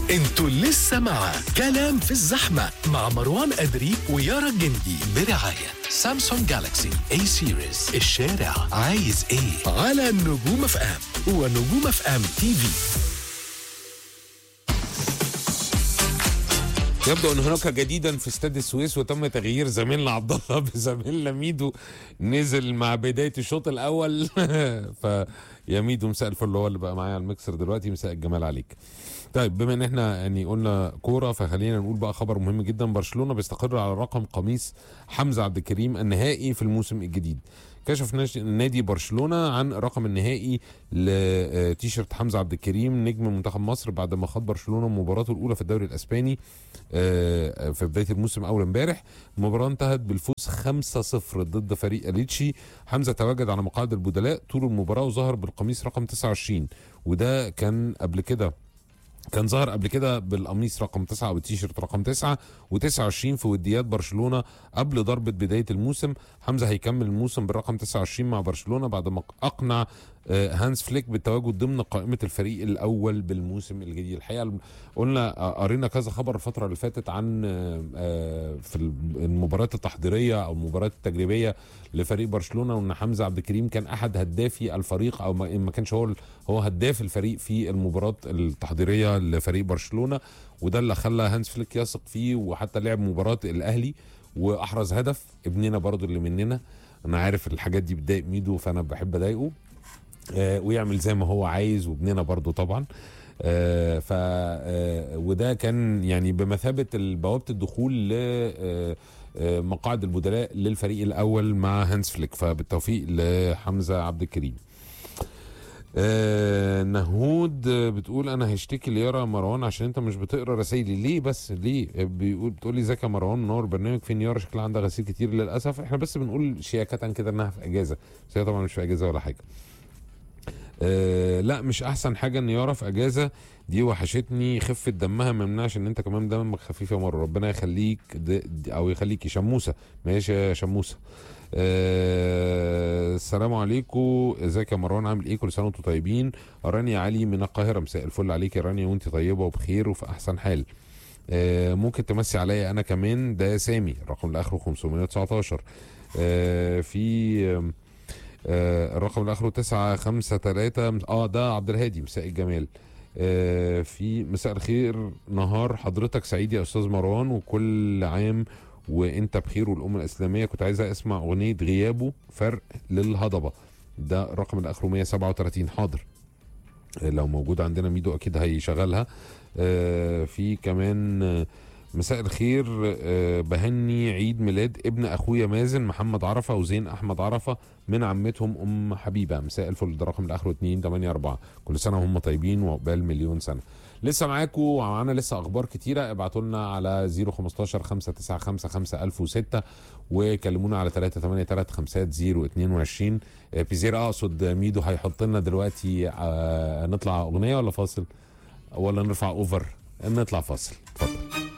انتوا لسه مع كلام في الزحمة مع مروان أدري ويارا الجندي برعاية سامسونج جالاكسي A سيريز. الشارع عايز ايه على نجوم اف ام ونجوم اف ام تي في. يبدو ان هناك جديدا في استاد السويس، وتم تغيير زميلنا عبد الله بزميلنا ميدو. نزل مع بدايه الشوط الاول. فيا ميدو مساء الفل، هو اللي بقى معايا على المكسر دلوقتي. مساء الجمال عليك. طيب بما ان احنا يعني قلنا كوره، فخلينا نقول بقى خبر مهم جدا. برشلونه بيستقر على رقم قميص حمزه عبد الكريم النهائي في الموسم الجديد. كشف نادي برشلونه عن الرقم النهائي لتيشيرت حمزه عبد الكريم نجم منتخب مصر بعد ما خاض برشلونه مباراته الاولى في الدوري الاسباني في بدايه الموسم اول امبارح. المباراه انتهت بالفوز 5-0 ضد فريق اليتشي. حمزه تواجد على مقاعد البدلاء طول المباراه وظهر بالقميص رقم 29، وده كان قبل كده كان ظهر قبل كده بالقميص رقم 9 والتيشيرت رقم 9 و29 في وديات برشلونه قبل ضربه بدايه الموسم. حمزه هيكمل الموسم بالرقم 29 مع برشلونه بعد ما اقنع هانس فليك بالتواجد ضمن قائمه الفريق الاول بالموسم الجديد. الحقيقه قلنا قرينا كذا خبر الفتره اللي فاتت عن في المباريات التحضيريه او المباريات التجريبيه لفريق برشلونه، وان حمزه عبد الكريم كان احد هدافي الفريق، او ما كانش هو هداف الفريق في المباراه التحضيريه لفريق برشلونه. وده اللي خلى هانس فليك يثق فيه، وحتى لعب مباراه الاهلي واحرز هدف. ابننا برضو اللي مننا، انا عارف الحاجات دي بتضايق ميدو فانا بحب اضايقه ويعمل زي ما هو عايز، وابننا برضو طبعا. وده كان يعني بمثابه بوابه الدخول ل مقاعد البدلاء للفريق الاول مع هانس فليك. فبالتوفيق لحمزه عبد الكريم. نهود بتقول انا هشتكي ليارا مروان عشان انت مش بتقرا رسايلي. ليه بس ليه؟ بتقول لي ازيك يا مروان منور برنامج. فين يارا؟ شكلها عندها غسيل كتير للاسف. احنا بس بنقول شياكه كده انها في اجازه، بس هي طبعا مش في اجازه ولا حاجه. لا مش احسن حاجه ان يارا في اجازه، دي وحشتني خفه دمها. ما يمنعش ان انت كمان دمك خفيف يا مره. ربنا يخليك او يخليكي شموسه. ماشي يا شموسه. السلام عليكم، ازيك يا مروان عامل ايه؟ كل سنه وانتم طيبين. رانيا علي من القاهره، مساء الفل عليك يا رانيا وانت طيبه وبخير وفي احسن حال. ممكن تمسي عليا انا كمان. ده سامي الرقم اللي اخره 519. في الرقم اللي اخره 953. ده عبد الهادي مساء الجمال. في مساء الخير، نهار حضرتك سعيد يا استاذ مروان وكل عام وانت بخير والامه الاسلاميه. كنت عايز اسمع اغنيه غيابه فرق للهضبه. ده الرقم اللي اخره 137. حاضر، لو موجود عندنا ميدو اكيد هيشغلها. في كمان مساء الخير، بهني عيد ميلاد ابن اخويا مازن محمد عرفه وزين احمد عرفه من عمتهم ام حبيبه. مساء الفل، ده رقم اللي اخره 284. كل سنه وهم طيبين وعقبال مليون سنه. لسه معاكم ومعانا لسه اخبار كتيره. ابعتوا لنا على 015 595 5006 وكلمونا على 383 بيزير. اقصد ميدو هيحط لنا دلوقتي. نطلع اغنيه ولا فاصل ولا نرفع اوفر؟ نطلع فاصل، اتفضل.